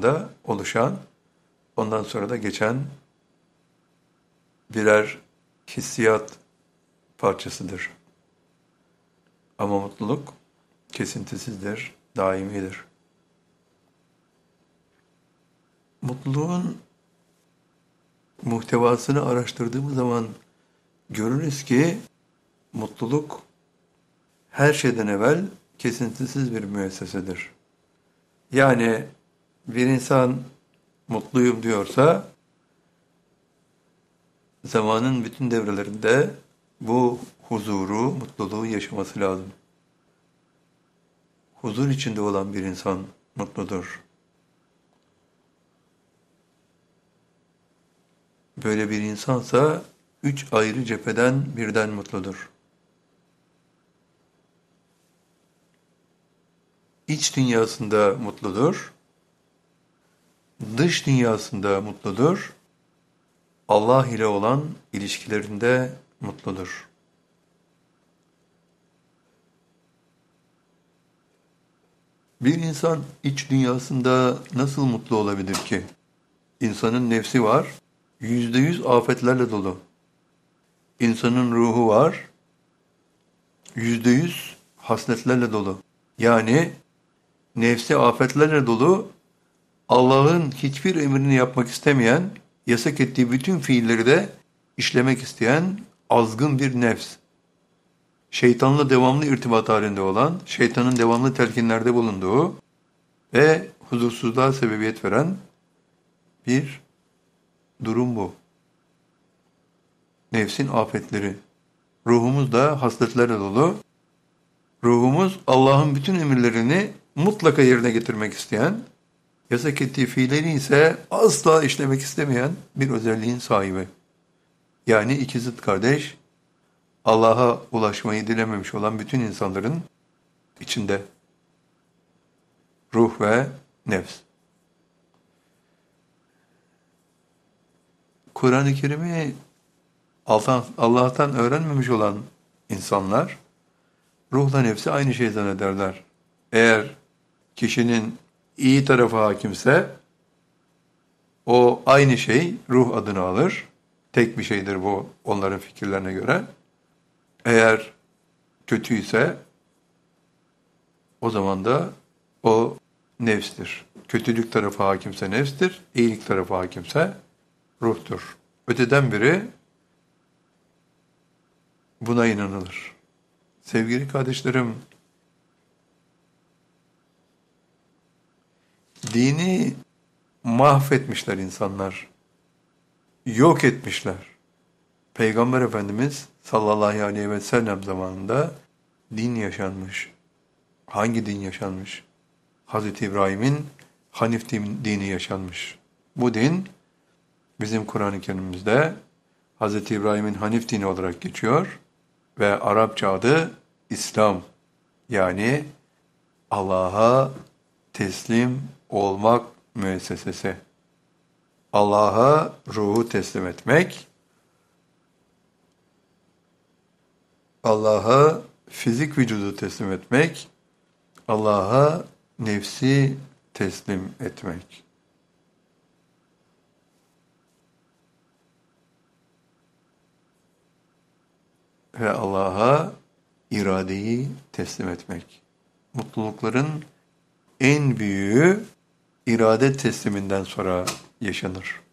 anda oluşan, ondan sonra da geçen birer hissiyat parçasıdır. Ama mutluluk kesintisizdir, daimidir. Mutluluğun muhtevasını araştırdığımız zaman görürüz ki mutluluk her şeyden evvel kesintisiz bir müessesedir. Yani bir insan mutluyum diyorsa zamanın bütün devrelerinde bu huzuru, mutluluğu yaşaması lazım. Huzur içinde olan bir insan mutludur. Böyle bir insansa 3 ayrı cepheden birden mutludur. İç dünyasında mutludur, dış dünyasında mutludur, Allah ile olan ilişkilerinde mutludur. Bir insan iç dünyasında nasıl mutlu olabilir ki? İnsanın nefsi var, %100 afetlerle dolu. İnsanın ruhu var, %100 hasletlerle dolu. Yani nefsi afetlerle dolu, Allah'ın hiçbir emrini yapmak istemeyen, yasak ettiği bütün fiilleri de işlemek isteyen azgın bir nefs. Şeytanla devamlı irtibat halinde olan, şeytanın devamlı telkinlerde bulunduğu ve huzursuzluğa sebebiyet veren bir durum bu. Nefsin afetleri. Ruhumuz da hasletlerle dolu. Ruhumuz Allah'ın bütün emirlerini mutlaka yerine getirmek isteyen, yasak ettiği fiilleri ise asla işlemek istemeyen bir özelliğin sahibi. Yani iki zıt kardeş, Allah'a ulaşmayı dilememiş olan bütün insanların içinde. Ruh ve nefs. Kur'an-ı Kerim'i Allah'tan öğrenmemiş olan insanlar, ruhla nefsi aynı şey zannederler. Eğer kişinin iyi tarafı hakimse, o aynı şey ruh adını alır. Tek bir şeydir bu onların fikirlerine göre. Eğer kötüyse, o zaman da o nefstir. Kötülük tarafı hakimse nefstir, iyilik tarafı hakimse ruhtur. Öteden biri buna inanılır. Sevgili kardeşlerim, dini mahvetmişler insanlar. Yok etmişler. Peygamber Efendimiz sallallahu aleyhi ve sellem zamanında din yaşanmış. Hangi din yaşanmış? Hazreti İbrahim'in Hanif dini yaşanmış. Bu din bizim Kur'an-ı Kerim'imizde Hazreti İbrahim'in Hanif dini olarak geçiyor ve Arapça adı İslam. Yani Allah'a teslim olmak müessesesi. Allah'a ruhu teslim etmek, Allah'a fizik vücudu teslim etmek, Allah'a nefsi teslim etmek. Ve Allah'a iradeyi teslim etmek. Mutlulukların en büyüğü irade tesliminden sonra yaşanır.